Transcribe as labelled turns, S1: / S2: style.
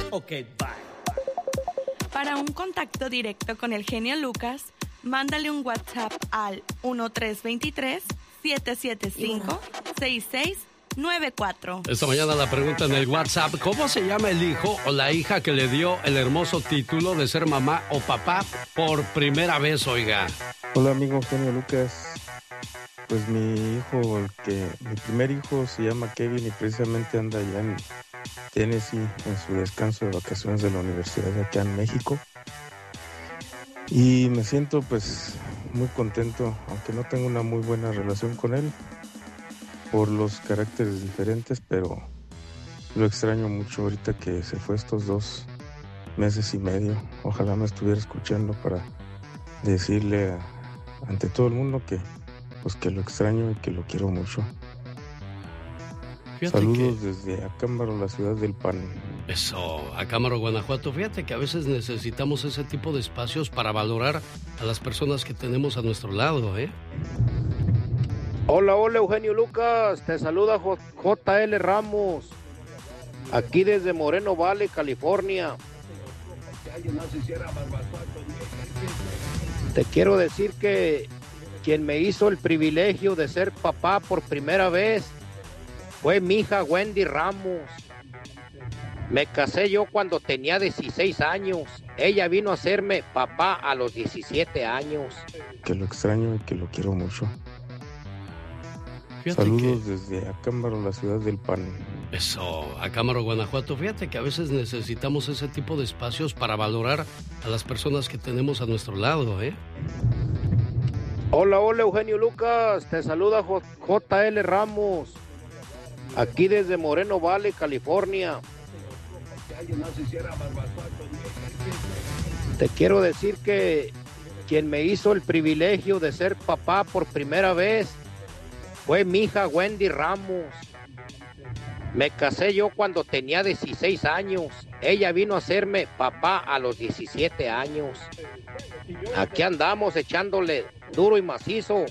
S1: Ok, bye.
S2: Para un contacto directo con el genio Lucas, mándale un WhatsApp al 1323-775-6694.
S3: Esta mañana la pregunta en el WhatsApp: ¿cómo se llama el hijo o la hija que le dio el hermoso título de ser mamá o papá por primera vez, oiga?
S4: Hola, amigo genio Lucas. Pues mi primer hijo se llama Kevin y precisamente anda allá en Tennessee en su descanso de vacaciones de la universidad de acá en México. Y me siento pues muy contento, aunque no tengo una muy buena relación con él por los caracteres diferentes, pero lo extraño mucho ahorita que se fue estos 2 meses y medio. Ojalá me estuviera escuchando para decirle ante todo el mundo que lo extraño y que lo quiero mucho.
S3: Fíjate
S4: Saludos desde Acámbaro, la ciudad del pan.
S3: Eso, Acámbaro, Guanajuato. Fíjate que a veces necesitamos ese tipo de espacios para valorar a las personas que tenemos a nuestro lado, ¿eh?
S5: Hola, Eugenio Lucas, te saluda JL Ramos, aquí desde Moreno Valley, California. Te quiero decir que quien me hizo el privilegio de ser papá por primera vez fue mi hija Wendy Ramos. Me casé yo cuando tenía 16 años. Ella vino a hacerme papá a los 17 años.
S4: Que lo extraño y que lo quiero mucho.
S3: Fíjate
S4: Saludos desde Acámbaro, la ciudad del pan.
S3: Eso, Acámbaro, Guanajuato. Fíjate que a veces necesitamos ese tipo de espacios para valorar a las personas que tenemos a nuestro lado, ¿eh?
S5: Hola, Eugenio Lucas, te saluda JL Ramos, aquí desde Moreno Valley, California. Te quiero decir que quien me hizo el privilegio de ser papá por primera vez fue mi hija Wendy Ramos. Me casé yo cuando tenía 16 años. Ella vino a hacerme papá a los 17 años. Aquí andamos echándole duro y macizo.